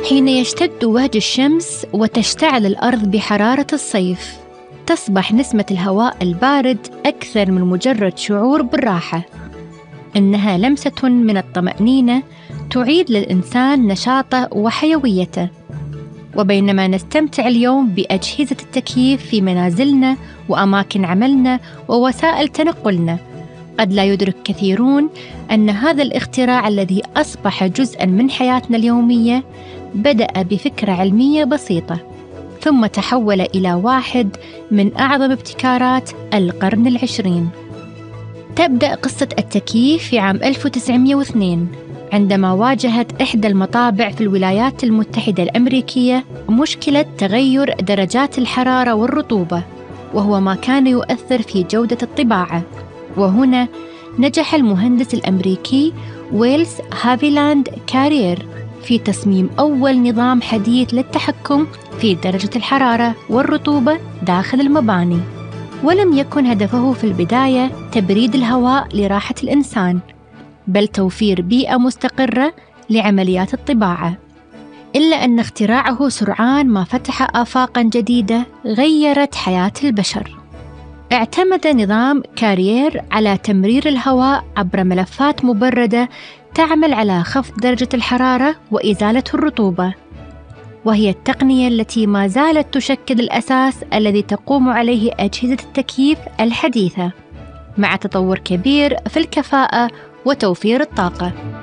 حين يشتد وهج الشمس وتشتعل الأرض بحرارة الصيف، تصبح نسمة الهواء البارد أكثر من مجرد شعور بالراحة، إنها لمسة من الطمأنينة تعيد للإنسان نشاطه وحيويته. وبينما نستمتع اليوم بأجهزة التكييف في منازلنا وأماكن عملنا ووسائل تنقلنا، قد لا يدرك كثيرون أن هذا الاختراع الذي أصبح جزءاً من حياتنا اليومية بدأ بفكرة علمية بسيطة، ثم تحول إلى واحد من أعظم ابتكارات القرن العشرين. تبدأ قصة التكييف في عام 1902 عندما واجهت إحدى المطابع في الولايات المتحدة الأمريكية مشكلة تغير درجات الحرارة والرطوبة، وهو ما كان يؤثر في جودة الطباعة. وهنا نجح المهندس الأمريكي ويلز هافيلاند كارير في تصميم أول نظام حديث للتحكم في درجة الحرارة والرطوبة داخل المباني. ولم يكن هدفه في البداية تبريد الهواء لراحة الإنسان، بل توفير بيئة مستقرة لعمليات الطباعة. إلا أن اختراعه سرعان ما فتح آفاقاً جديدة غيرت حياة البشر. اعتمد نظام كارير على تمرير الهواء عبر ملفات مبردة تعمل على خفض درجة الحرارة وإزالة الرطوبة، وهي التقنية التي ما زالت تشكل الأساس الذي تقوم عليه أجهزة التكييف الحديثة، مع تطور كبير في الكفاءة وتوفير الطاقة.